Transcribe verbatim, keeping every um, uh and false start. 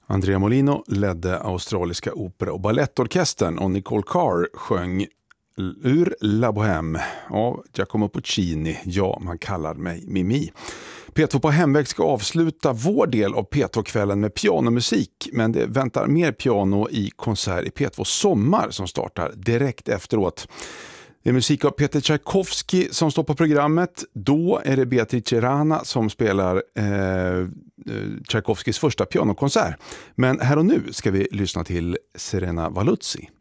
Andrea Molino ledde australiska opera- och ballettorkestern och Nicole Carr sjöng ur La Bohème av Giacomo Puccini. Ja, man kallar mig Mimi. P två på hemväg ska avsluta vår del av P två-kvällen med pianomusik, men det väntar mer piano i konsert i P två Sommar som startar direkt efteråt. Det är musik av Peter Tchaikovsky som står på programmet. Då är det Beatrice Rana som spelar eh, Tchaikovskys första pianokonsert. Men här och nu ska vi lyssna till Serena Valuzzi.